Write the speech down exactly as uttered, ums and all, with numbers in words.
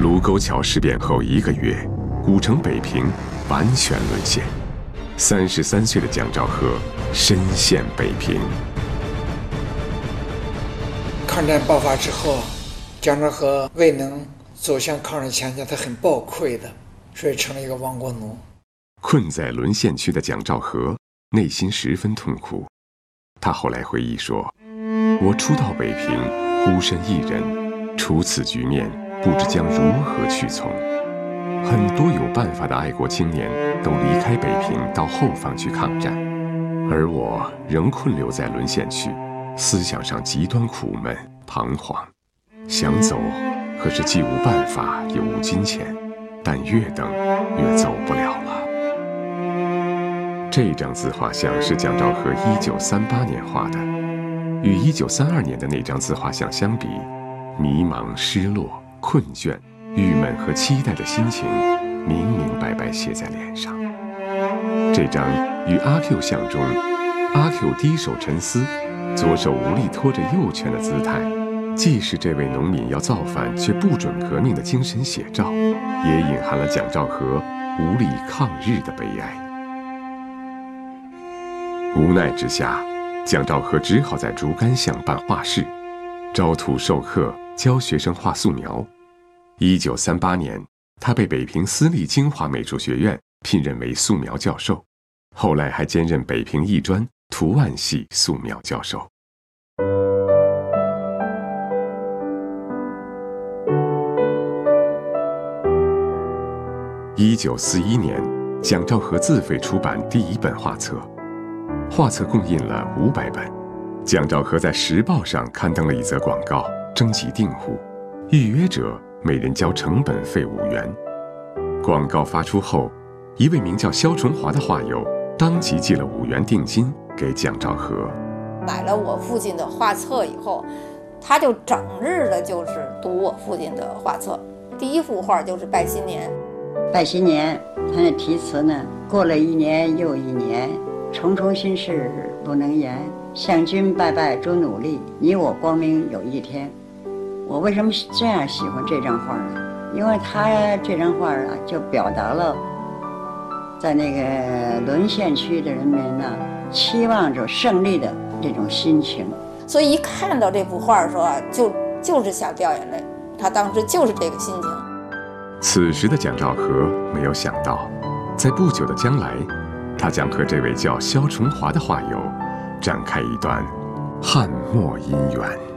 卢沟桥事变后一个月，古城北平完全沦陷。三十三岁的蒋兆和身陷北平。 抗战爆发之后，蒋兆和未能走向抗日前线，他很抱愧的，所以成了一个亡国奴。 困在沦陷区的蒋兆和内心十分痛苦。他后来回忆说：“我初到北平，孤身一人，处此局面，不知将如何去从。很多有办法的爱国青年都离开北平到后方去抗战，而我仍困留在沦陷区，思想上极端苦闷彷徨。想走，可是既无办法也无金钱，但越等越走不了了。”这张自画像是蒋兆和一九三八年画的，与一九三二年的那张自画像相比，迷茫、失落、困倦、郁闷和期待的心情明明白白写在脸上。这张与阿 Q 像中阿 Q 低手沉思，左手无力拖着右拳的姿态，既是这位农民要造反却不准革命的精神写照，也隐含了蒋兆和无力抗日的悲哀。无奈之下，蒋兆和只好在竹竿巷办画室，招徒授课，教学生画素描。一九三八年，他被北平私立京华美术学院聘任为素描教授，后来还兼任北平艺专图案系素描教授。一九四一年，蒋兆和自费出版第一本画册，画册共印了五百本。蒋兆和在《时报》上刊登了一则广告，征集订户，预约者每人交成本费五元。广告发出后，一位名叫肖崇华的画友当即寄了五元定金给蒋兆和。 买了我父亲的画册以后，他就整日的就是读我父亲的画册。第一幅画就是《拜新年》。 拜新年，他的题词呢，过了一年又一年，重重心事不能言，向君拜拜终努力，你我光明有一天。我为什么这样喜欢这张画呢？因为他这张画啊，就表达了在那个沦陷区的人民呢，期望着胜利的这种心情。 所以一看到这幅画的时候啊，就就是想掉眼泪。他当时就是这个心情。 此时的蒋兆和没有想到，在不久的将来，他将和这位叫肖崇华的画友展开一段汉墨姻缘。